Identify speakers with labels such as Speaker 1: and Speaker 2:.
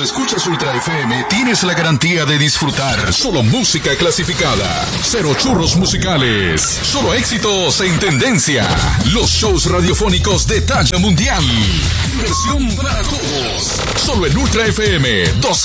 Speaker 1: escuchas Ultra FM, tienes la garantía de disfrutar solo música clasificada, cero churros musicales, solo éxitos en tendencia, los shows radiofónicos de talla mundial, diversión para todos, solo en Ultra FM 2.